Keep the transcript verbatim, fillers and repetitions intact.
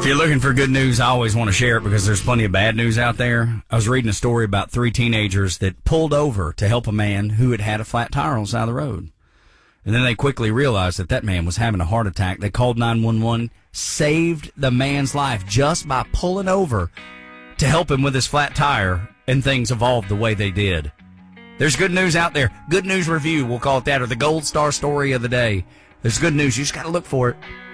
you're looking for good news, I always want to share it because there's plenty of bad news out there. I was reading a story about three teenagers that pulled over to help a man who had had a flat tire on the side of the road. And then they quickly realized that that man was having a heart attack. They called nine one one, saved the man's life just by pulling over to help him with his flat tire, and things evolved the way they did. There's good news out there. Good news review, we'll call it that, or the gold star story of the day. There's good news. You just got to look for it.